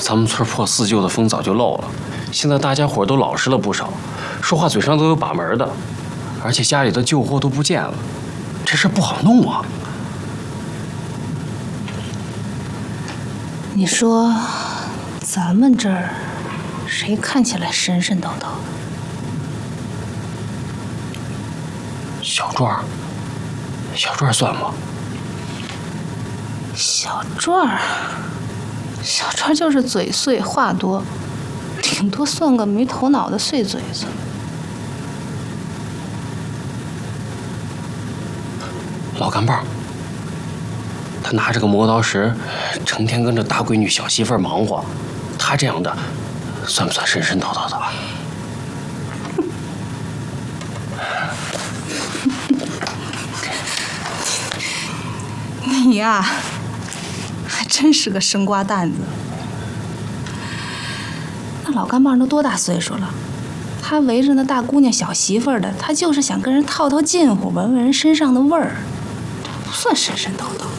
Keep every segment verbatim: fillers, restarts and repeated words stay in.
咱们村破四旧的风早就漏了，现在大家伙都老实了不少，说话嘴上都有把门的，而且家里的旧货都不见了，这事不好弄啊。 你说，咱们这儿谁看起来神神叨叨的？ 小壮，小壮算吗？ 小壮儿，小壮就是嘴碎话多，顶多算个没头脑的碎嘴子。 老干棒，他拿着个磨刀石，成天跟着大闺女小媳妇儿忙活，他这样的，算不算神神叨叨的吧？ 你呀，还真是个生瓜蛋子。那老干棒都多大岁数了？他围着那大姑娘小媳妇儿的，他就是想跟人套套近乎，闻闻人身上的味儿，不算神神叨叨。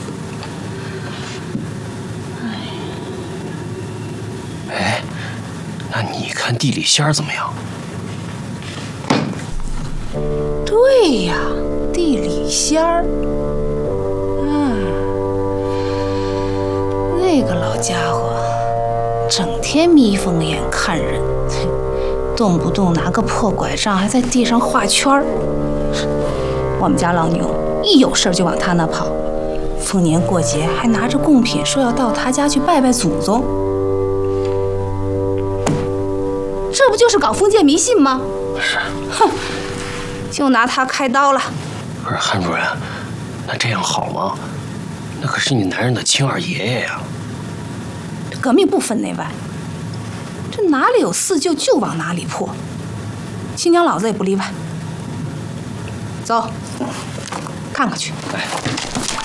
哎，那你看地里仙儿怎么样？ 对呀，地里仙儿。这个老家伙整天眯缝眼看人，动不动拿个破拐杖还在地上画圈儿。我们家老牛一有事就往他那跑，逢年过节还拿着贡品说要到他家去拜拜祖宗。这不就是搞封建迷信吗？ 是。 哼，就拿他开刀了。 不是韩主任，那这样好吗？那可是你男人的亲二爷爷呀！ 革命不分内外，这哪里有四旧就往哪里破，新娘老子也不例外。走，看看去。 哎。